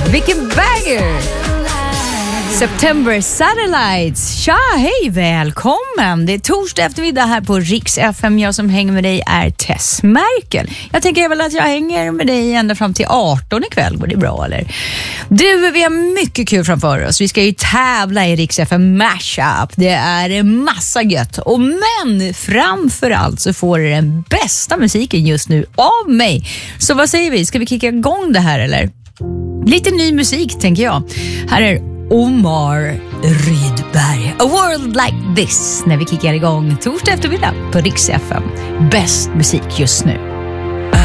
Vilken banger! September Satellites. Tja, hej, välkommen. Det är torsdag eftermiddag här på Riks FM. Jag som hänger med dig är Tess Merkel. Jag tänker väl att jag hänger med dig ända fram till 18 ikväll. Går det bra, eller? Du, vi har mycket kul framför oss. Vi ska ju tävla i Riks FM Mashup. Det är massa gött. Men framförallt så får du den bästa musiken just nu av mig. Så vad säger vi? Ska vi kicka igång det här, eller? Lite ny musik, tänker jag. Här är Omar Rydberg. A World Like This, när vi kickar igång torsdag eftermiddag på Riks FM. Bäst musik just nu.